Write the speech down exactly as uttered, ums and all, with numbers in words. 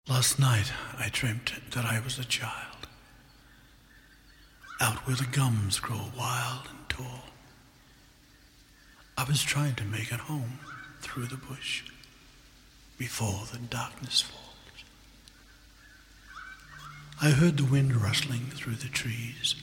Last night I dreamt that I was a child, out where the gums grow wild and tall. I was trying to make it home through the bush before the darkness falls. I heard the wind rustling through the trees,